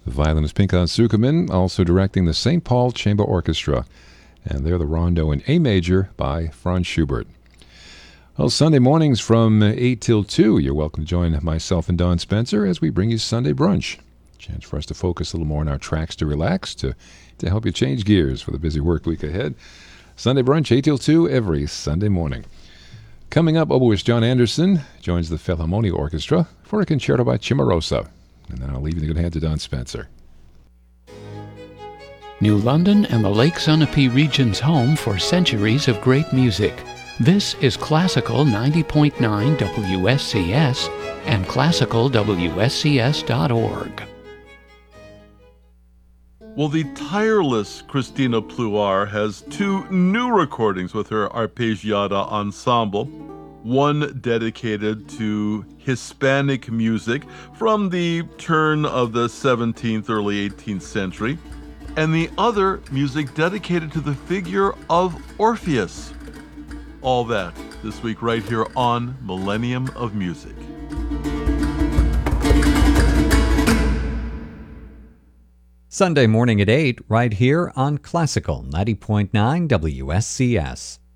The violinist Pinchas Zukerman, also directing the St. Paul Chamber Orchestra. And they're the Rondo in A major by Franz Schubert. Well, Sunday mornings from 8 till 2, you're welcome to join myself and Don Spencer as we bring you Sunday Brunch. Chance for us to focus a little more on our tracks to relax, to help you change gears for the busy work week ahead. Sunday Brunch, 8 till 2, every Sunday morning. Coming up, oboist John Anderson joins the Philharmonia Orchestra for a concerto by Cimarosa. And then I'll leave you in the good hands of Don Spencer. New London and the Lake Sunapee region's home for centuries of great music. This is Classical 90.9 WSCS and classicalwscs.org. Well, the tireless Christina Pluar has 2 new recordings with her Arpeggiata Ensemble. One dedicated to Hispanic music from the turn of the 17th, early 18th century, and the other music dedicated to the figure of Orpheus. All that this week right here on Millennium of Music. Sunday morning at 8, right here on Classical 90.9 WSCS.